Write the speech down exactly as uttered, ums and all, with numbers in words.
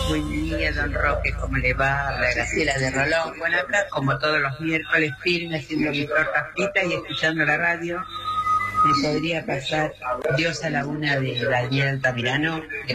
Buen día, don Roque, ¿cómo le va? La Graciela de Rolón. Bueno, acá, como todos los miércoles, firme, haciendo mi torta frita y escuchando la radio. ¿Me podría pasar Dios a la una de Daniel Altamirano?